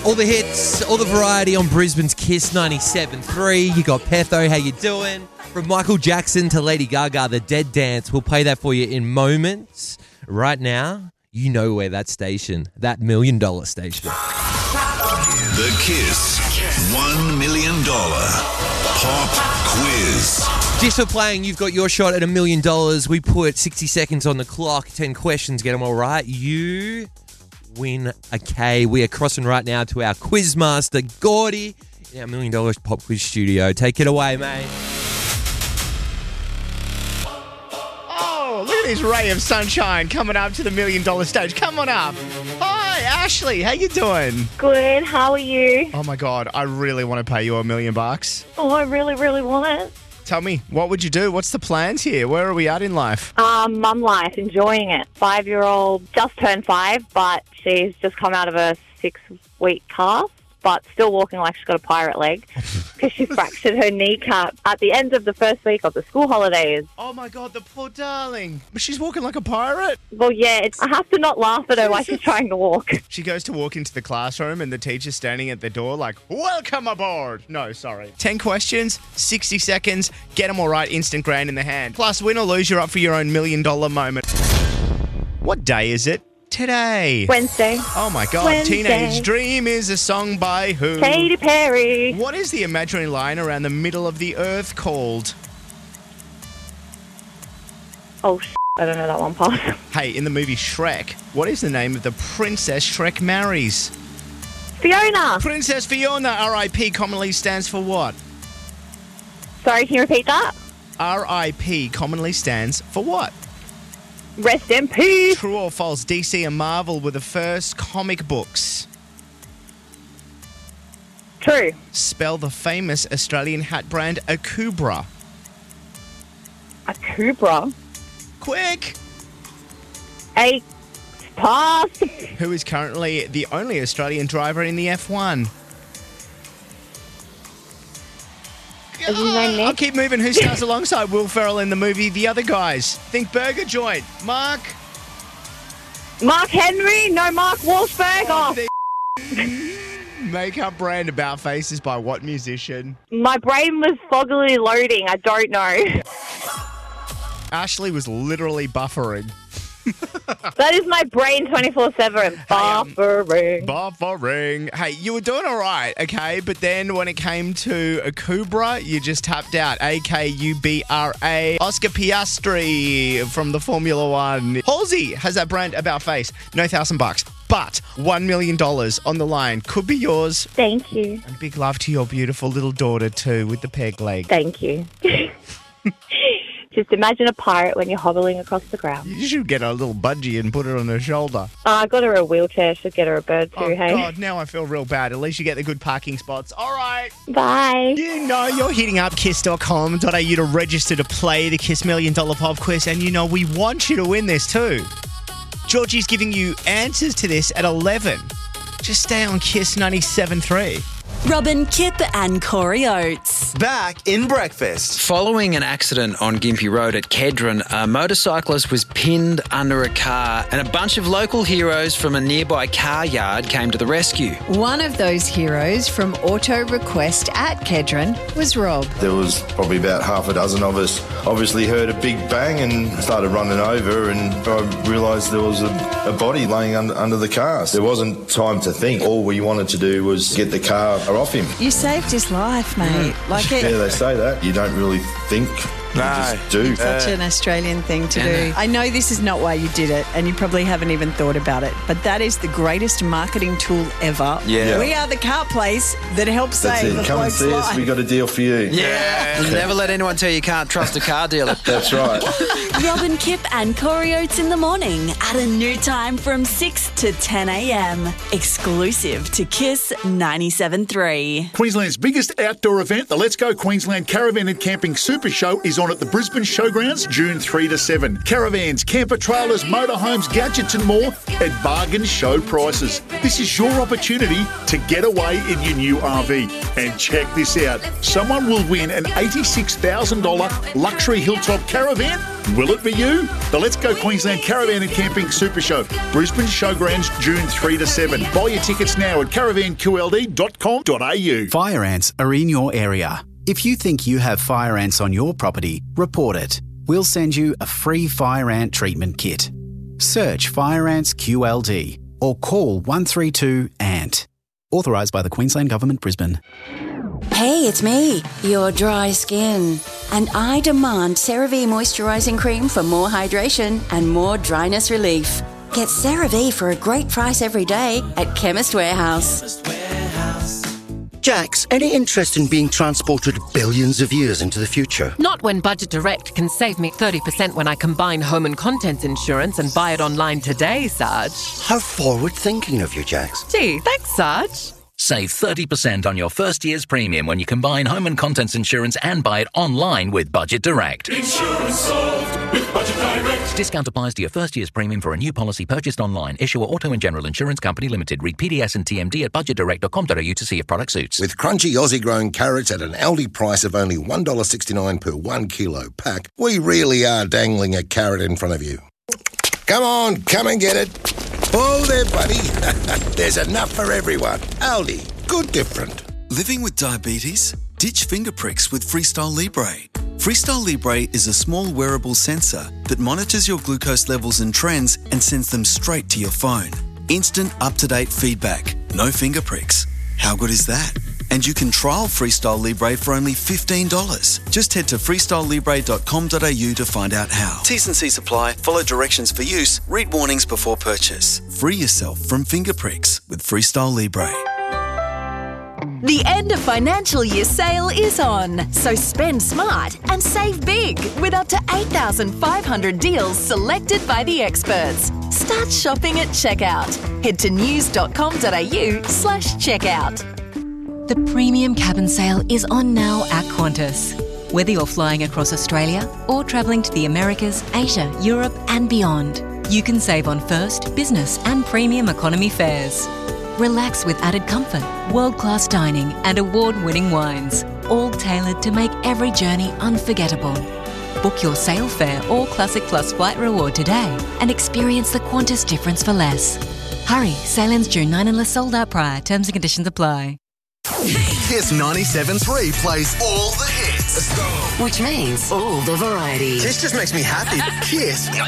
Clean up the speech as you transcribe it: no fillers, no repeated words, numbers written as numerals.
All the hits, all the variety on Brisbane's Kiss 97.3. You got Petho, how you doing? From Michael Jackson to Lady Gaga, The Dead Dance. We'll play that for you in moments. Right now, you know where that station, that $1 million station. The Kiss $1 million Pop Quiz. Just for playing, you've got your shot at $1 million. We put 60 seconds on the clock, 10 questions, get them all right. You win a K. We are crossing right now to our Quizmaster, Gordy, in our $1 million Pop Quiz studio. Take it away, mate. Oh, look at this ray of sunshine coming up to the $1 million stage. Come on up. Hi, Ashley. How you doing? Good, how are you? Oh, my God. I really want to pay you $1 million. Oh, I really, really want it. Tell me, what would you do? What's the plans here? Where are we at in life? Mum life, enjoying it. 5-year-old just turned 5, but she's just come out of a 6-week cast, but still walking like she's got a pirate leg because she fractured her kneecap at the end of the first week of the school holidays. Oh, my God, the poor darling. But she's walking like a pirate. Well, yeah, I have to not laugh at her while she's trying to walk. She goes to walk into the classroom and the teacher's standing at the door like, welcome aboard. No, sorry. 10 questions, 60 seconds, get them all right, instant grand in the hand. Plus, win or lose, you're up for your own $1 million moment. What day is it? Today. Wednesday. Oh, my God. Wednesday. Teenage Dream is a song by who? Katy Perry. What is the imaginary line around the middle of the earth called? Oh, I don't know that one, pass. Hey, in the movie Shrek, what is the name of the princess Shrek marries? Fiona. Princess Fiona, R.I.P. commonly stands for what? Sorry, can you repeat that? R.I.P. commonly stands for what? Rest in peace. True or false, DC and Marvel were the first comic books. True. Spell the famous Australian hat brand Akubra. Akubra. Quick! A pass. Who is currently the only Australian driver in the F1? Is his name Nick? I'll keep moving. Who stars alongside Will Ferrell in the movie The Other Guys? Think burger joint. Mark Henry? No, Mark Wahlberg. Makeup brand About Face is by what musician? My brain was foggily loading. I don't know. Ashley was literally buffering. That is my brain 24/7. Buffering. Buffering. Hey, you were doing all right, okay? But then when it came to Akubra, you just tapped out. Akubra. Oscar Piastri from the Formula One. Halsey has that brand About Face. No $1,000, but $1 million on the line. Could be yours. Thank you. And big love to your beautiful little daughter too with the peg leg. Thank you. Just imagine a pirate when you're hobbling across the ground. You should get a little budgie and put it on her shoulder. I got her a wheelchair. Should get her a bird too, Oh, hey? God, now I feel real bad. At least you get the good parking spots. All right. Bye. You know you're hitting up kiss.com.au to register to play the Kiss $1 Million Pop Quiz, and you know we want you to win this too. Georgie's giving you answers to this at 11. Just stay on Kiss 97.3. Robin, Kip and Corey Oates. Back in breakfast. Following an accident on Gympie Road at Kedron, a motorcyclist was pinned under a car and a bunch of local heroes from a nearby car yard came to the rescue. One of those heroes from Auto Request at Kedron was Rob. There was probably about half a dozen of us. Obviously heard a big bang and started running over, and I realised there was a body laying under the car. There wasn't time to think. All we wanted to do was get the car off him. You saved his life, mate. Yeah, they say that. You don't really think. You just do. Such an Australian thing to do. I know this is not why you did it, and you probably haven't even thought about it, but that is the greatest marketing tool ever. Yeah. We are the car place that helps That's save it. a Come and bloke's see us. life. We got a deal for you. Yeah. Never let anyone tell you can't trust a car dealer. That's right. Robin, Kip and Corey Oates in the morning at a new time from 6 to 10 a.m. Exclusive to Kiss 97.3. Queensland's biggest outdoor event, the Let's Go Queensland Caravan and Camping Super Show, is on on at the Brisbane Showgrounds June 3 to 7. Caravans, camper trailers, motorhomes, gadgets and more at bargain show prices. This is your opportunity to get away in your new RV. And check this out. Someone will win an $86,000 luxury hilltop caravan. Will it be you? The Let's Go Queensland Caravan and Camping Super Show. Brisbane Showgrounds June 3 to 7. Buy your tickets now at caravanqld.com.au. Fire ants are in your area. If you think you have fire ants on your property, report it. We'll send you a free fire ant treatment kit. Search Fire Ants QLD or call 132-ANT. Authorised by the Queensland Government, Brisbane. Hey, it's me, your dry skin. And I demand CeraVe Moisturising Cream for more hydration and more dryness relief. Get CeraVe for a great price every day at Chemist Warehouse. Jax, any interest in being transported billions of years into the future? Not when Budget Direct can save me 30% when I combine home and contents insurance and buy it online today, Sarge. How forward-thinking of you, Jax. Gee, thanks, Sarge. Save 30% on your first year's premium when you combine home and contents insurance and buy it online with Budget Direct. Insurance solved with Budget Direct. Discount applies to your first year's premium for a new policy purchased online. Issuer Auto and General Insurance Company Limited. Read PDS and TMD at budgetdirect.com.au to see if product suits. With crunchy Aussie-grown carrots at an Aldi price of only $1.69 per 1 kilo pack, we really are dangling a carrot in front of you. Come on, come and get it. Oh, there, buddy. There's enough for everyone. Aldi, good different. Living with diabetes? Ditch finger pricks with Freestyle Libre. Freestyle Libre is a small wearable sensor that monitors your glucose levels and trends and sends them straight to your phone. Instant, up-to-date feedback. No finger pricks. How good is that? And you can trial Freestyle Libre for only $15. Just head to freestylelibre.com.au to find out how. T's and C's apply. Follow directions for use. Read warnings before purchase. Free yourself from finger pricks with Freestyle Libre. The end of financial year sale is on, so spend smart and save big with up to 8,500 deals selected by the experts. Start shopping at checkout. Head to news.com.au/checkout. The premium cabin sale is on now at Qantas. Whether you're flying across Australia or travelling to the Americas, Asia, Europe and beyond, you can save on first, business and premium economy fares. Relax with added comfort, world-class dining and award-winning wines, all tailored to make every journey unforgettable. Book your sail fare or Classic Plus flight reward today and experience the Qantas difference for less. Hurry, sail ends June 9 unless sold out prior. Terms and conditions apply. Kiss 97.3 plays all the hits. Let's go. Which means all the variety. This just makes me happy. Kiss